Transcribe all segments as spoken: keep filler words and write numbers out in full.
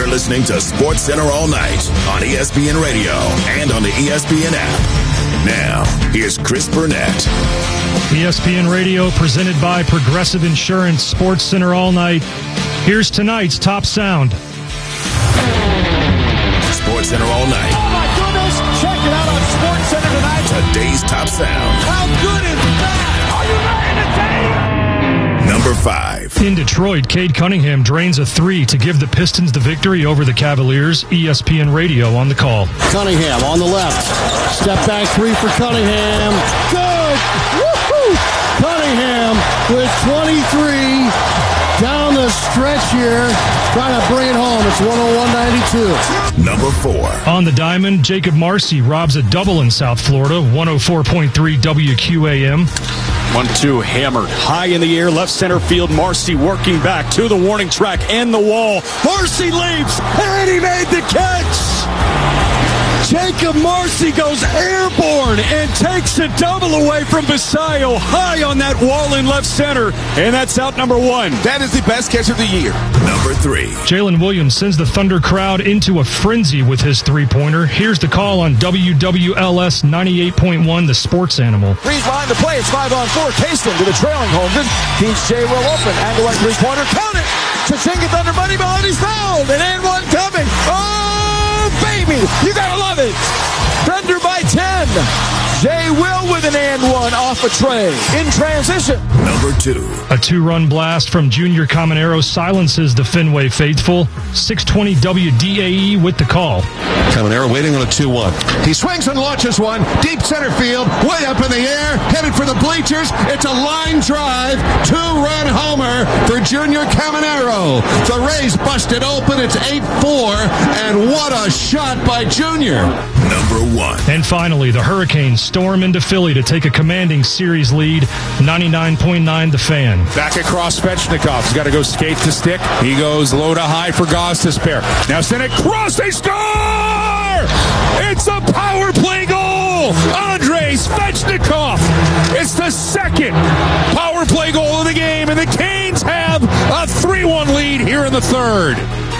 You're listening to Sports Center all night on E S P N Radio and on the E S P N app. Now, here's Chris Burnett. E S P N Radio presented by Progressive Insurance. Sports Center all night. Here's tonight's top sound. Sports Center all night. Oh my goodness! Check it out on Sports Center tonight. Today's top sound. How good is that? Are you ready to take? Number five. In Detroit, Cade Cunningham drains a three to give the Pistons the victory over the Cavaliers. E S P N Radio on the call. Cunningham on the left. Step back three for Cunningham. Good! Woo-hoo! Cunningham with twenty-three down the stretch here. Trying to bring it home. It's one oh one ninety-two. Number four. On the diamond, Jacob Marcy robs a double in South Florida. one oh four point three W Q A M. one two hammered high in the air, left center field. Marcy working back to the warning track and the wall. Marcy leaps, and he made the catch. Jacob Marcy goes airborne and takes a double away from Basayo, high on that wall in left center, and that's out number one. That is the best catch of the year. Number three. Jalen Williams sends the Thunder crowd into a frenzy with his three-pointer. Here's the call on W W L S ninety-eight point one, the sports animal. Freeze behind the play. It's five on four. Caston to the trailing Holmgren. Keeps J. Will open. Angle right three-pointer. Count it. Chachinga Thunder money behind. He's fouled. And and one coming. Oh, baby. You got to love it. Thunder by ten. J. Will with an and one off a tray. In transition. Number two. A two-run blast from Junior Caminero silences the Fenway faithful. six twenty W D A E with the call. Caminero waiting on a two one. He swings and launches one. Deep center field. Way up in the air. Headed for the bleachers. It's a line drive. Two-run homer for Junior Caminero. The Rays busted open. It's eight four. And what a shot by Junior. Number one. And finally, the Hurricanes storm into Philly to take a commanding series lead. ninety-nine point nine The Fan. Back across Svechnikov. He's got to go skate to stick. He goes low to high for Gostisbehere. Now send it cross. They score! It's a power play goal! Andrei Svechnikov! It's the second power play goal of the game, and the Canes have a three one lead here in the third.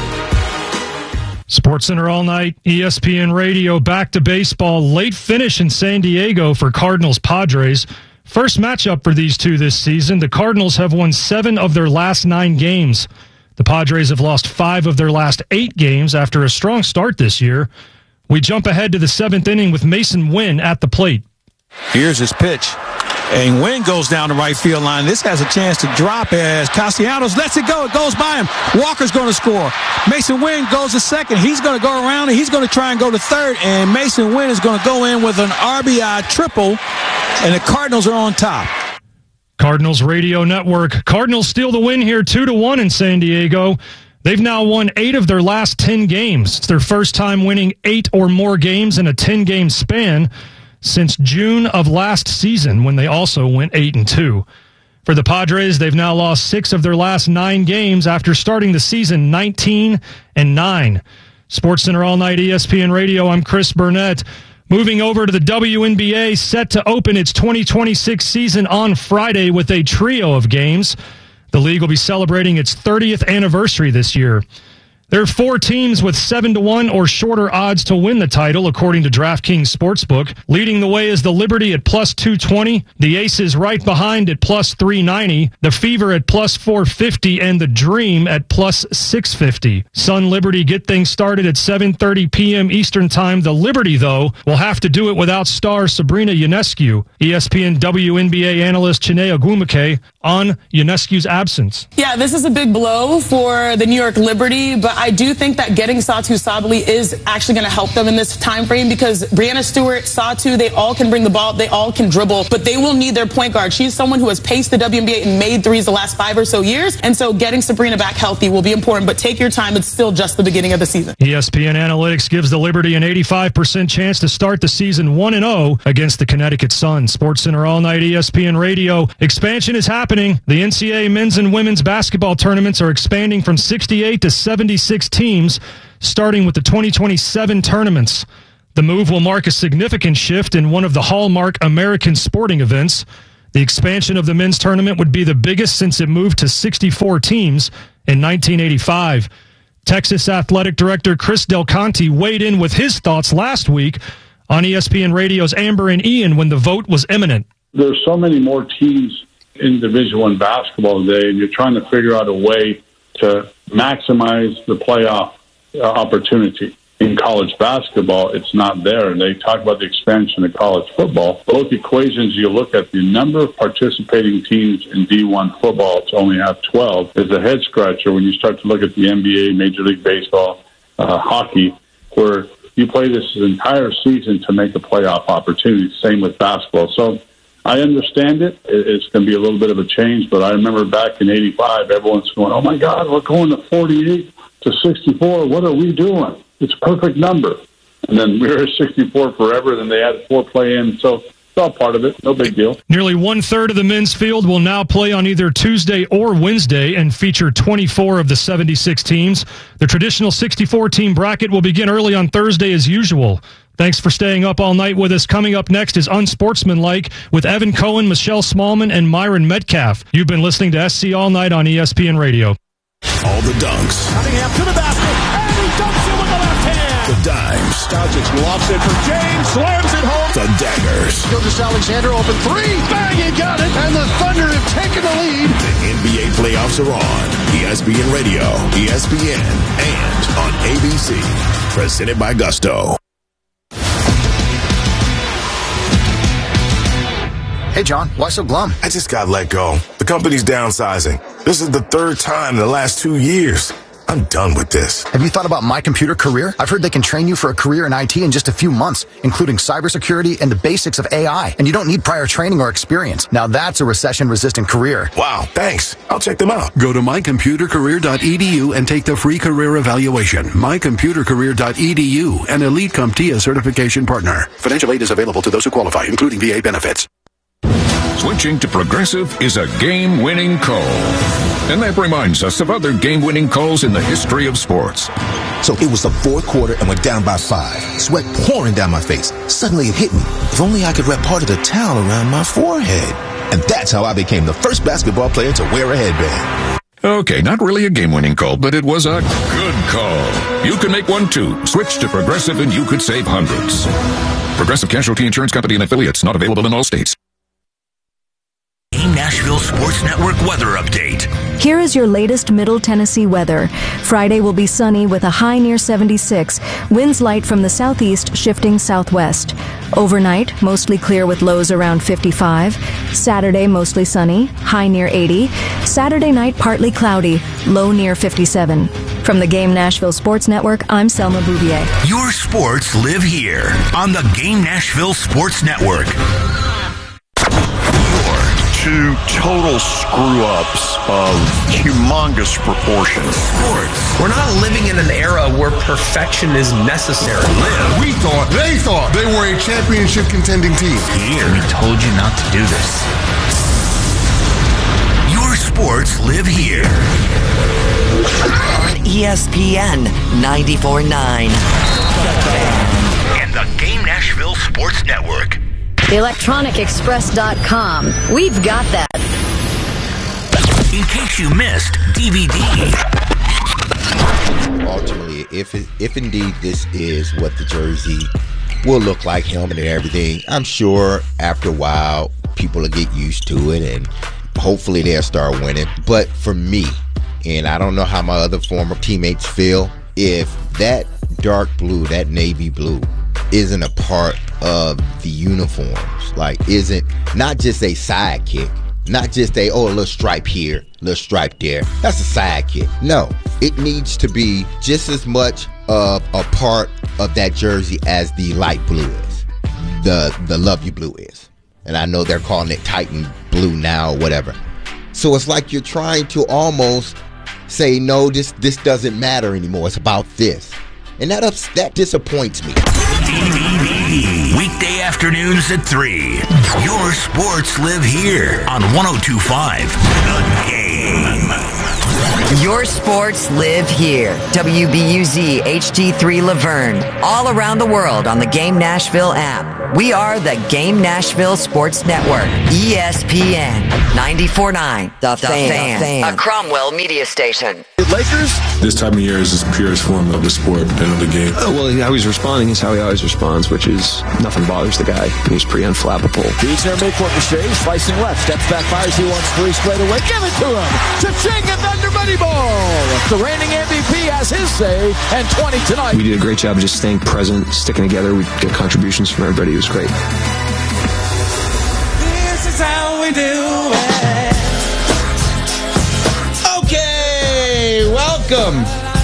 Sports Center all night, E S P N Radio, back to baseball. Late finish in San Diego for Cardinals-Padres. First matchup for these two this season. The Cardinals have won seven of their last nine games. The Padres have lost five of their last eight games after a strong start this year. We jump ahead to the seventh inning with Mason Wynn at the plate. Here's his pitch. And Wynn goes down the right field line. This has a chance to drop as Castellanos lets it go. It goes by him. Walker's going to score. Mason Wynn goes to second. He's going to go around and he's going to try and go to third. And Mason Wynn is going to go in with an R B I triple. And the Cardinals are on top. Cardinals Radio Network. Cardinals steal the win here two to one in San Diego. They've now won eight of their last ten games. It's their first time winning eight or more games in a ten-game span since June of last season, when they also went eight and two. For the Padres, they've now lost six of their last nine games after starting the season nineteen and nine. Sports Center all night, E S P N Radio. I'm Chris Burnett. Moving over to the W N B A, set to open its twenty twenty-six season on Friday with a trio of games. The league will be celebrating its thirtieth anniversary this year. There are four teams with seven to one or shorter odds to win the title, according to DraftKings Sportsbook. Leading the way is the Liberty at plus two twenty, the Aces right behind at plus three ninety, the Fever at plus four fifty, and the Dream at plus six fifty. Sun Liberty get things started at seven thirty p.m. Eastern Time. The Liberty, though, will have to do it without star Sabrina Ionescu. E S P N W N B A analyst Chiney Ogwumike on Ionescu's absence. Yeah, this is a big blow for the New York Liberty, but I do think that getting Satu Sabally is actually going to help them in this time frame, because Brianna Stewart, Satu, they all can bring the ball, they all can dribble, but they will need their point guard. She's someone who has paced the W N B A and made threes the last five or so years, and so getting Sabrina back healthy will be important, but take your time. It's still just the beginning of the season. E S P N Analytics gives the Liberty an eighty-five percent chance to start the season one and oh against the Connecticut Sun. Sports Center all night, E S P N Radio. Expansion is happening. The N C double A men's and women's basketball tournaments are expanding from sixty-eight to seventy-six teams, starting with the twenty twenty-seven tournaments. The move will mark a significant shift in one of the hallmark American sporting events. The expansion of the men's tournament would be the biggest since it moved to sixty-four teams in nineteen eighty-five. Texas Athletic Director Chris Del Conte weighed in with his thoughts last week on E S P N Radio's Amber and Ian when the vote was imminent. There's so many more teams in Division One basketball today, and you're trying to figure out a way to maximize the playoff uh, opportunity. In college basketball, it's not there. And they talk about the expansion of college football. Both equations, you look at the number of participating teams in D one football to only have twelve is a head scratcher when you start to look at the N B A, Major League Baseball, uh, hockey, where you play this entire season to make a playoff opportunity. Same with basketball. So I understand it. It's going to be a little bit of a change, but I remember back in eighty-five, everyone's going, oh, my God, we're going to forty-eight to sixty-four. What are we doing? It's a perfect number. And then we were at sixty-four forever, then they added four play-in. So it's all part of it. No big deal. Nearly one-third of the men's field will now play on either Tuesday or Wednesday and feature twenty-four of the seventy-six teams. The traditional sixty-four team bracket will begin early on Thursday as usual. Thanks for staying up all night with us. Coming up next is Unsportsmanlike with Evan Cohen, Michelle Smallman, and Myron Metcalf. You've been listening to S C All Night on E S P N Radio. All the dunks. Cunningham to the basket, and he dunks it with the left hand. The dimes. Doncic lofts it for James, slams it home. The daggers. Gilgeous Alexander open three, bang, he got it, and the Thunder have taken the lead. The N B A playoffs are on E S P N Radio, E S P N, and on A B C. Presented by Gusto. Hey, John, why so glum? I just got let go. The company's downsizing. This is the third time in the last two years. I'm done with this. Have you thought about My Computer Career? I've heard they can train you for a career in I T in just a few months, including cybersecurity and the basics of A I. And you don't need prior training or experience. Now that's a recession-resistant career. Wow, thanks. I'll check them out. Go to my computer career dot e d u and take the free career evaluation. my computer career dot e d u, an Elite CompTIA certification partner. Financial aid is available to those who qualify, including V A benefits. Switching to Progressive is a game-winning call. And that reminds us of other game-winning calls in the history of sports. So it was the fourth quarter and we're down by five. Sweat pouring down my face. Suddenly it hit me. If only I could wrap part of the towel around my forehead. And that's how I became the first basketball player to wear a headband. Okay, not really a game-winning call, but it was a good call. You can make one too. Switch to Progressive and you could save hundreds. Progressive Casualty Insurance Company and affiliates, not available in all states. Game Nashville Sports Network weather update. Here is your latest Middle Tennessee weather. Friday will be sunny with a high near seventy-six. Winds light from the southeast shifting southwest. Overnight, mostly clear with lows around fifty-five. Saturday, mostly sunny, high near eighty. Saturday night, partly cloudy, low near fifty-seven. From the Game Nashville Sports Network, I'm Selma Bouvier. Your sports live here on the Game Nashville Sports Network. Two total screw-ups of humongous proportions. Sports. We're not living in an era where perfection is necessary. Live. We thought, they thought they were a championship contending team. Here. We told you not to do this. Your sports live here. On E S P N ninety-four point nine. And the Game Nashville Sports Network. electronic express dot com. We've got that. In case you missed D V D. Ultimately, if it, if indeed this is what the jersey will look like, helmet and everything, I'm sure after a while people will get used to it and hopefully they'll start winning. But for me, and I don't know how my other former teammates feel, if that dark blue, that navy blue, isn't a part of the uniforms, like isn't not just a sidekick, not just a, oh, a little stripe here, little stripe there, that's a sidekick. No, it needs to be just as much of a part of that jersey as the light blue is, the the love you blue is. And I know they're calling it Titan blue now or whatever. So it's like you're trying to almost say, no, this this doesn't matter anymore, it's about this. And that ups, that disappoints me. D V D. Weekday afternoons at three. Your sports live here on one oh two point five The Game. Your sports live here. W B U Z H D three Laverne. All around the world on the Game Nashville app. We are the Game Nashville Sports Network. E S P N ninety-four point nine. The, the Fan. Fan. A Cromwell media station. Lakers. This time of year is the purest form of the sport and of the game. Oh, well, how he's responding is how he always responds, which is nothing bothers the guy. He's pretty unflappable. He's near midcourt to Shea, slicing left, steps back, fires. He wants three straight away. Give it to him. Cha-ching and Thunder Money Ball. The reigning M V P has his say, and twenty tonight. We did a great job of just staying present, sticking together. We get contributions from everybody. It was great. This is how we do it. Okay, welcome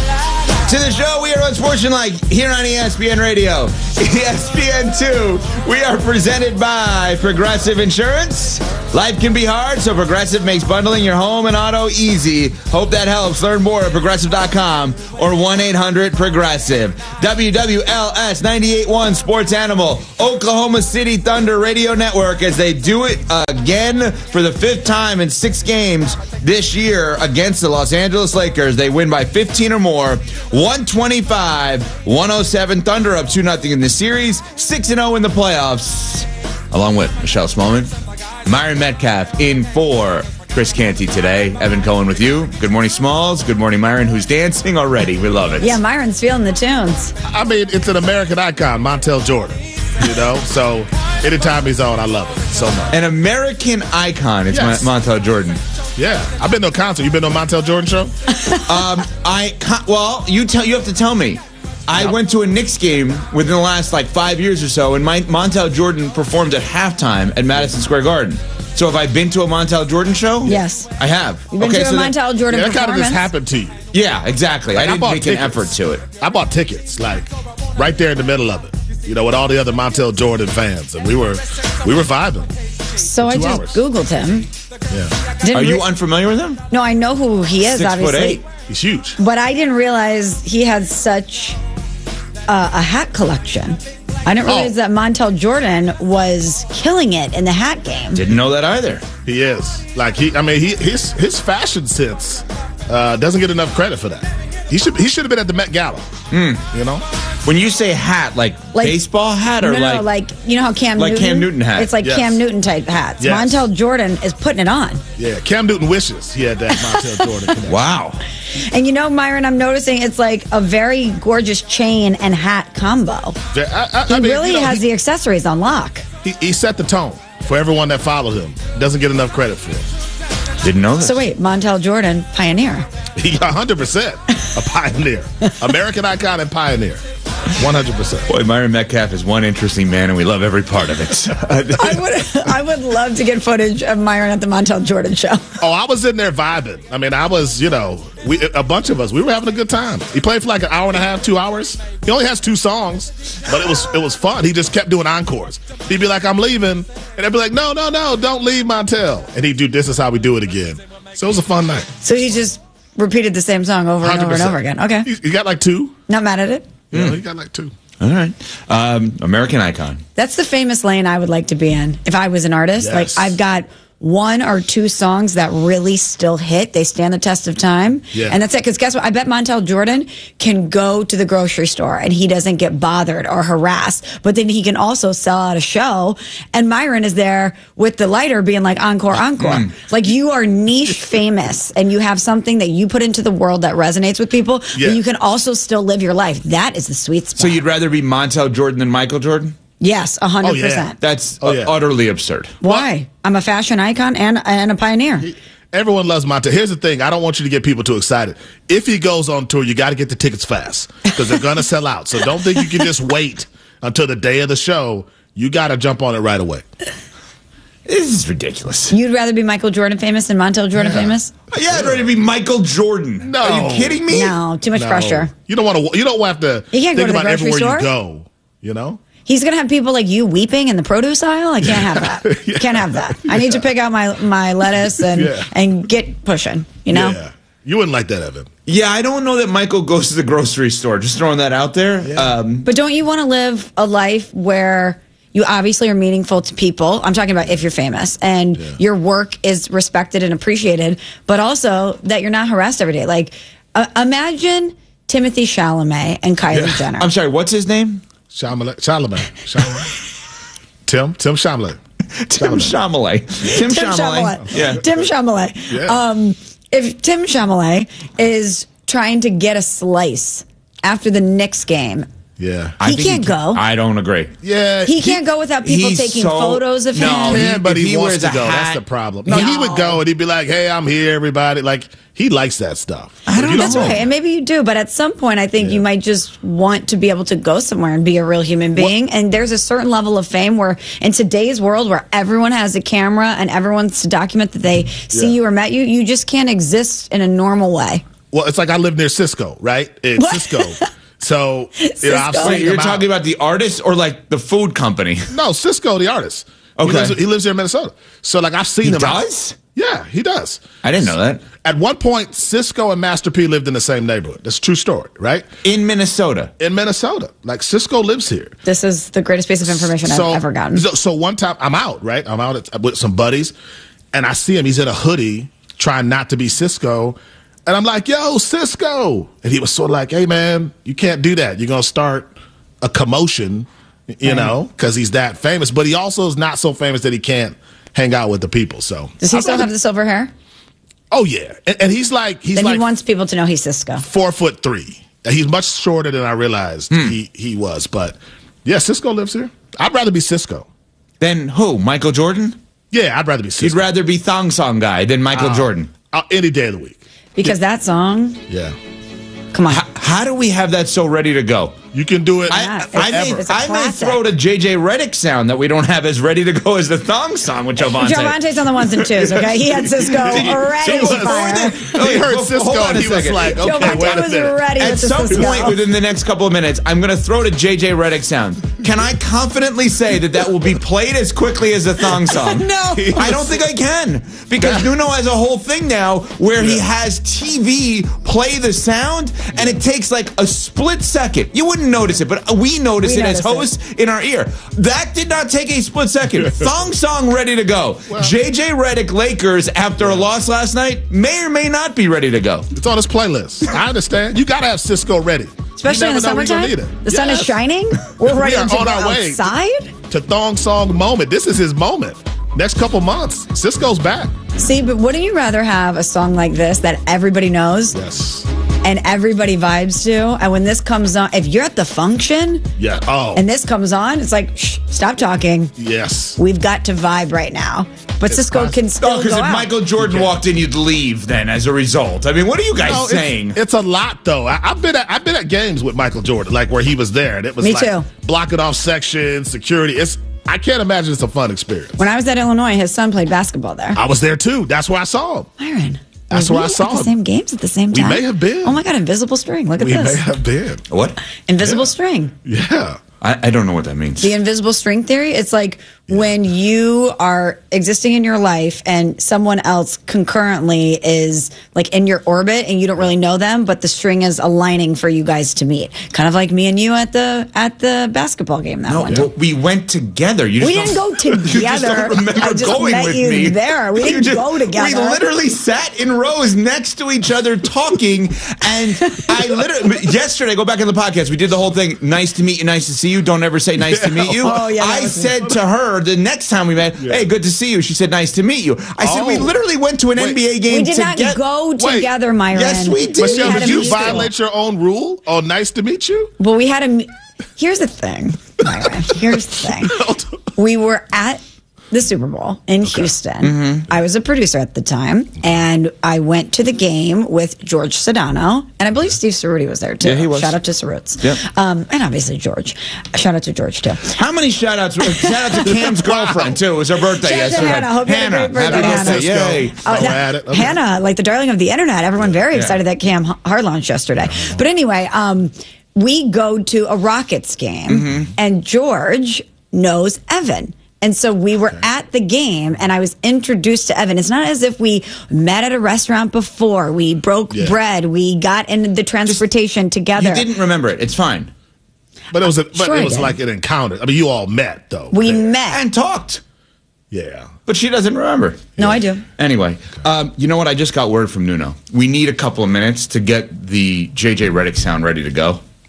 to the show. We are on Sportsmanlike here on E S P N Radio. E S P N two. We are presented by Progressive Insurance. Life can be hard, so Progressive makes bundling your home and auto easy. Hope that helps. Learn more at progressive dot com or one eight hundred progressive. W W L S ninety-eight point one Sports Animal, Oklahoma City Thunder Radio Network, as they do it again for the fifth time in six games this year against the Los Angeles Lakers. They win by fifteen or more. one twenty-five one oh seven. Thunder up two nothing in the series. six and oh in the playoffs. Along with Michelle Smallman, Myron Metcalf in for Chris Canty today. Evan Cohen with you. Good morning, Smalls. Good morning, Myron, who's dancing already. We love it. Yeah, Myron's feeling the tunes. I mean, it's an American icon, Montel Jordan. You know, so anytime he's on, I love it so much. An American icon. It's Yes. Montel Jordan. Yeah, I've been to a concert. You been to a Montel Jordan show? um, I well, you tell you have to tell me. I went to a Knicks game within the last like five years or so, and my, Montel Jordan performed at halftime at Madison Square Garden. So have I been to a Montel Jordan show? Yes. I have. You've been okay, to a so Montel that, Jordan Yeah, that kind of performance? just happened to you. Yeah, exactly. Like, I didn't bought make tickets. an effort to it. I bought tickets, like right there in the middle of it. You know, with all the other Montel Jordan fans, and we were we were vibing. So I Two just hours. Googled him. Yeah. Didn't Are you re- unfamiliar with him? No, I know who he is, Six obviously. foot eight. He's huge. But I didn't realize he had such uh, a hat collection. I didn't realize Oh. that Montel Jordan was killing it in the hat game. Didn't know that either. He is. Like he I mean he his his fashion sense uh, doesn't get enough credit for that. He should he should have been at the Met Gala. Hmm. You know? When you say hat, like, Like- baseball hat or no, like, no, like you know how Cam like Newton Cam Newton hat. It's like Yes. Cam Newton type hats. Yes. Montel Jordan is putting it on. Yeah, Cam Newton wishes he had that Montel Jordan connection. Wow. And you know, Myron, I'm noticing it's like a very gorgeous chain and hat combo. Yeah, I, I, He I mean, really you know, has he, the accessories on lock. he, he set the tone for everyone that followed him. Doesn't get enough credit for it. Didn't know that. So wait, Montel Jordan, pioneer. He one hundred percent a pioneer. American icon and pioneer. one hundred percent. Boy, Myron Metcalf is one interesting man, and we love every part of it. I would, I would love to get footage of Myron at the Montel Jordan show. Oh, I was in there vibing. I mean, I was, you know, we a bunch of us. We were having a good time. He played for like an hour and a half, two hours. He only has two songs, but it was it was fun. He just kept doing encores. He'd be like, "I'm leaving," and I'd be like, "No, no, no, don't leave, Montel." And he'd do, "This is how we do it again." So it was a fun night. So he just repeated the same song over and over and one hundred percent. over again. Okay. He, he got like two. Not mad at it. Yeah, he got like two. All right. Um, American icon. That's the famous lane I would like to be in if I was an artist. Yes. Like I've got one or two songs that really still hit. They stand the test of time. Yeah. And that's it. Because guess what? I bet Montel Jordan can go to the grocery store and he doesn't get bothered or harassed. But then he can also sell out a show. And Myron is there with the lighter being like, encore, encore. Mm. Like you are niche famous and you have something that you put into the world that resonates with people. Yeah. But you can also still live your life. That is the sweet spot. So you'd rather be Montel Jordan than Michael Jordan? Yes, one hundred percent. That's Oh, uh, yeah. utterly absurd. Why? I'm a fashion icon and and a pioneer. Everyone loves Montel. Here's the thing. I don't want you to get people too excited. If he goes on tour, you got to get the tickets fast because they're going to sell out. So don't think you can just wait until the day of the show. You got to jump on it right away. This is ridiculous. You'd rather be Michael Jordan famous than Montel Jordan Yeah. famous? Yeah, I'd rather be Michael Jordan. No. Are you kidding me? No, too much No. pressure. You don't want to. You don't have to You can't think go to the about grocery everywhere store? you go. You know. He's going to have people like you weeping in the produce aisle? I can't have that. Yeah. Can't have that. I need to pick out my, my lettuce and, Yeah. and get pushing, you know? Yeah. You wouldn't like that, Evan. Yeah, I don't know that Michael goes to the grocery store. Just throwing that out there. Um, But don't you want to live a life where you obviously are meaningful to people? I'm talking about if you're famous and your work is respected and appreciated, but also that you're not harassed every day. Like, uh, imagine Timothy Chalamet and Kylie Yeah. Jenner. I'm sorry, what's his name? Chalamet. Chalamet. Chalamet. Tim. Tim Chalamet. Tim Chalamet. Tim, Tim Chalamet. Chalamet. Yeah. Tim Chalamet. Yeah. Um, if Tim Chalamet is trying to get a slice after the Knicks game. Yeah. He I think can't he, go. I don't agree. Yeah. He, he can't go without people he's taking so- photos of No, him. He can, but if he, he wants wears to a go. hat- That's the problem. No, No. he would go and he'd be like, "Hey, I'm here, everybody." Like he likes that stuff. I don't You know. That's right. And maybe you do, but at some point, I think you might just want to be able to go somewhere and be a real human being. And there's a certain level of fame where, in today's world, where everyone has a camera and everyone's to document that they see Yeah. you or met you, you just can't exist in a normal way. Well, it's like I live near Cisco, right? In What? Cisco. So you know, I've Wait, seen you're him talking out. about the artist or like the food company? No, Cisco, the artist. Okay. He lives, he lives here in Minnesota. So like I've seen He him. does? Out. Yeah, he does. I didn't know that. At one point, Cisco and Master P lived in the same neighborhood. That's a true story, right? In Minnesota. In Minnesota. Like Cisco lives here. This is the greatest piece of information So- I've ever gotten. So, so one time I'm out, right? I'm out at, with some buddies, and I see him. He's in a hoodie, trying not to be Cisco. And I'm like, "Yo, Cisco!" And he was sort of like, "Hey, man, you can't do that. You're gonna start a commotion, you Right. know, because he's that famous." But he also is not so famous that he can't hang out with the people. So Does he I'd still rather- have the silver hair? Oh yeah, and, and he's like he's Then like he wants people to know he's Cisco. four foot three. He's much shorter than I realized Hmm. he he was. But yeah, Cisco lives here. I'd rather be Cisco. Then who? Michael Jordan? Yeah, I'd rather be Cisco. You'd rather be Thong Song guy than Michael Uh, Jordan. uh, any day of the week. Because that song, Yeah. come on. How, how do we have that so ready to go? You can do it. Yeah, I, I, it's- may, it's a I may classic. throw the J J Redick sound that we don't have as ready to go as the Thong Song with Jovante. Jovante's on the ones and twos, okay? He had Cisco ready to fire. He heard Cisco Hold on and a he was second. like, okay, Jovante wait a was minute. ready At with the some Cisco. point within the next couple of minutes, I'm going to throw the J J Redick sound. Can I confidently say that that will be played as quickly as the Thong Song? No. I don't think I can. Because Nuno has a whole thing now where he has T V play the sound, and it takes like a split second. You wouldn't notice it, but we notice We it as notice it. hosts in our ear. That did not take a split second. Thong Song ready to go. J J Redick Lakers, after a loss last night, may or may not be ready to go. It's on his playlist. I understand. You got to have Cisco ready. Especially You in the never know when you're summertime. gonna need it. The sun is Yes. shining. We're ready We are to on go our way. outside. To Thong Song moment. This is his moment. Next couple months, Cisco's back. See, but wouldn't you rather have a song like this that everybody knows Yes. and everybody vibes to? And when this comes on, if you're at the function Yeah. Oh. and this comes on, it's like, shh, stop talking. Yes. We've got to vibe right now. But It's Cisco possible. can still Oh, because go if out. Michael Jordan walked in, you'd leave then as a result. I mean, what are you guys No, it's- saying? It's, a lot though. I, I've been at I've been at games with Michael Jordan, like where he was there, and it was Me like too. blocking off sections, security. It's I can't imagine it's a fun experience. When I was at Illinois, his son played basketball there. I was there too. That's where I saw him. Myron. That's were where I we saw at the him. same games at the same We time. may have been. Oh my God, invisible string. Look at We this. may have been. What? Invisible string. Yeah. I, I don't know what that means. The invisible string theory, it's like when you are existing in your life and someone else concurrently is like in your orbit and you don't really know them, but the string is aligning for you guys to meet. Kind of like me and you at the at the basketball game that No, one. well, we went together. You just We don't- didn't go You just together. don't remember I just going met with you me. there. We You didn't just- go together. We literally sat in rows next to each other talking, and I literally yesterday go back in the podcast. We did the whole thing. Nice to meet you. Nice to see you. Don't ever say nice to meet you. Oh, yeah, that I was me. said to her the next time we met, "Hey, good to see you." She said, "Nice to meet you." I said, "We Oh. literally went to an Wait. N B A game We did not together." go Wait. together, Myron. Yes, we did. Michelle, had did a you meeting. violate your own rule? Oh, nice to meet you. Well, we had a. m- Here's the thing. Myron, here's the thing. We were at the Super Bowl in Houston. Mm-hmm. I was a producer at the time, and I went to the game with George Sedano, and I believe Steve Cerruti was there too. Yeah, he was. Shout out to Cerruts. Yep. Um, and obviously George. Shout out to George too. How many shout outs? Shout out to Cam's girlfriend, too. It was her birthday Shout out to yesterday. Hannah. Hope you had a great birthday, happy birthday. Hannah. Yay. Oh, Oh, that- at it. Okay. Hannah, like the darling of the internet. Everyone very Yeah. excited that Cam h- hard launched yesterday. But anyway, um, we go to a Rockets game, Mm-hmm. and George knows Evan. And so we were at the game, and I was introduced to Evan. It's not as if we met at a restaurant before. We broke Yeah. bread. We got in the transportation together. You didn't remember it. It's fine. But it was a, but Sure I it was did. like an encounter. I mean, you all met though. we there. met. And talked. Yeah. But she doesn't remember. No, I do. Anyway, um, you know what? I just got word from Nuno. We need a couple of minutes to get the J J Redick sound ready to go.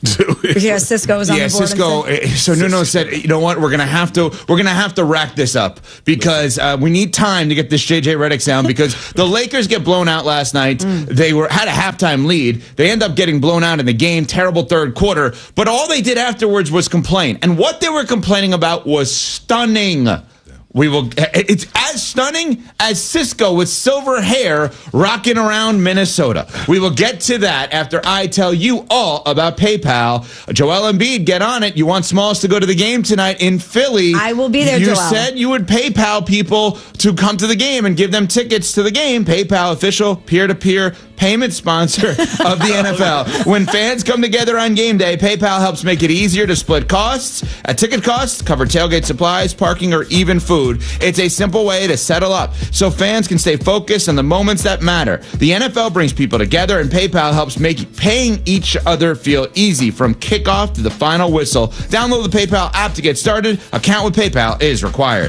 Yeah, Cisco was on yeah, the board. Cisco. uh, So Nuno said, you know what? We're gonna have to. We're gonna have to rack this up because uh, we need time to get this J J Redick sound because the Lakers get blown out last night. Mm. They were had a halftime lead. They end up getting blown out in the game. Terrible third quarter. But all they did afterwards was complain, and what they were complaining about was stunning. We will. It's as stunning as Cisco with silver hair rocking around Minnesota. We will get to that after I tell you all about PayPal. Joel Embiid, get on it. You want Smalls to go to the game tonight in Philly. I will be there, You Joel. said you would PayPal people to come to the game and give them tickets to the game. PayPal, official peer-to-peer payment sponsor of the N F L. When fans come together on game day, PayPal helps make it easier to split costs, at ticket costs, cover tailgate supplies, parking, or even food. It's a simple way to settle up so fans can stay focused on the moments that matter. The N F L brings people together, and PayPal helps make paying each other feel easy from kickoff to the final whistle. Download the PayPal app to get started. Account with PayPal is required.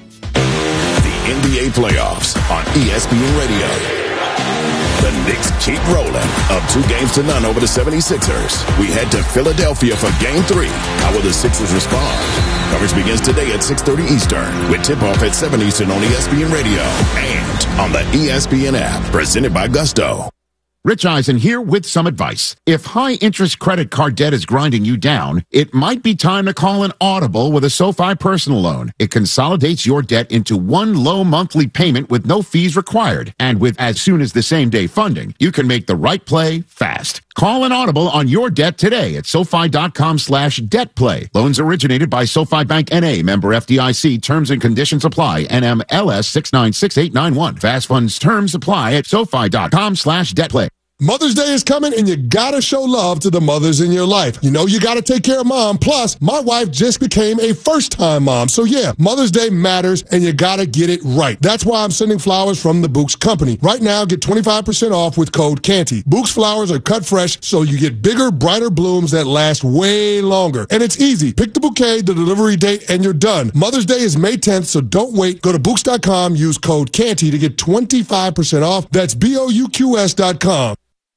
The N B A playoffs on E S P N Radio. The Knicks keep rolling, up two games to none over the seventy-sixers. We head to Philadelphia for game three. How will the Sixers respond? Coverage begins today at six thirty Eastern with tip-off at seven Eastern on E S P N Radio and on the E S P N app, presented by Gusto. Rich Eisen here with some advice. If high-interest credit card debt is grinding you down, it might be time to call an Audible with a SoFi personal loan. It consolidates your debt into one low monthly payment with no fees required. And with as soon as the same-day funding, you can make the right play fast. Call an Audible on your debt today at SoFi.com slash debt play. Loans originated by SoFi Bank N A, member F D I C. Terms and conditions apply. N M L S six nine six eight nine one. Fast funds terms apply at SoFi.com slash debt play. Mother's Day is coming, and you gotta show love to the mothers in your life. You know you gotta take care of mom. Plus, my wife just became a first-time mom. So yeah, Mother's Day matters, and you gotta get it right. That's why I'm sending flowers from the Books Company. Right now, get twenty-five percent off with code Canty. Books flowers are cut fresh, so you get bigger, brighter blooms that last way longer. And it's easy. Pick the bouquet, the delivery date, and you're done. Mother's Day is May tenth, so don't wait. Go to Books dot com, use code Canty to get twenty-five percent off. That's B O U Q S dot com.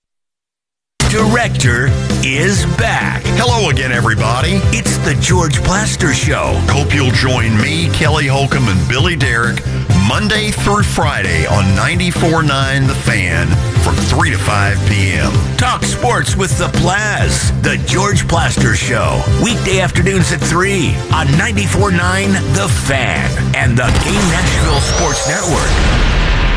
Director is back. Hello again, everybody. It's the George Plaster Show. Hope you'll join me, Kelly Holcomb, and Billy Derrick Monday through Friday on ninety-four point nine The Fan from three to five p.m. Talk sports with the Plaz. The George Plaster Show. Weekday afternoons at three on ninety-four point nine The Fan and the Game Nashville Sports Network.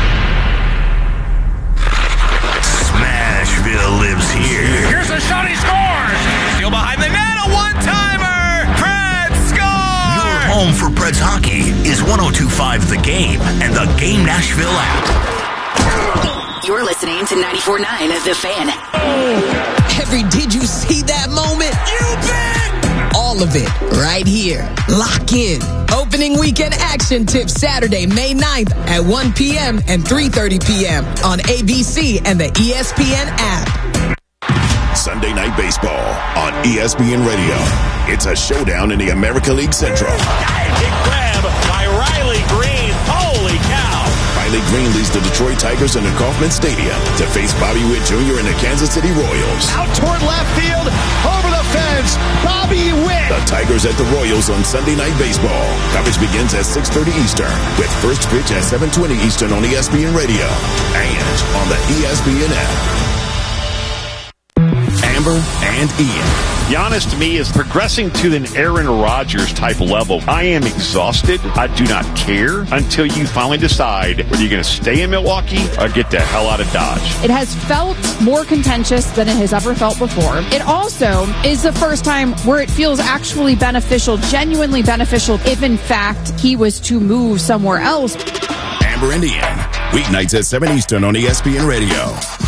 Smashville lives here. Here's a shot, he scores! Steal behind the net, a one-timer! Preds score! Your home for Preds hockey is one oh two point five The Game and the Game Nashville app. You're listening to ninety-four point nine The Fan. Every did you see that moment? You bet! All of it right here. Lock in. Opening weekend action tips Saturday, May ninth at one p.m. and three thirty p.m. on A B C and the E S P N app. Sunday Night Baseball on E S P N Radio. It's a showdown in the American League Central. Big grab by Riley Green. Holy cow! Riley Green leads the Detroit Tigers into Kauffman Stadium to face Bobby Witt Junior and the Kansas City Royals. Out toward left field, over the fence, Bobby Witt. The Tigers at the Royals on Sunday Night Baseball. Coverage begins at six thirty Eastern with first pitch at seven twenty Eastern on E S P N Radio and on the E S P N app. Amber and Ian. Giannis, to me, is progressing to an Aaron Rodgers type level. I am exhausted. I do not care until you finally decide whether you're going to stay in Milwaukee or get the hell out of Dodge. It has felt more contentious than it has ever felt before. It also is the first time where it feels actually beneficial, genuinely beneficial, if in fact he was to move somewhere else. Amber and Ian, weeknights at seven Eastern on E S P N Radio.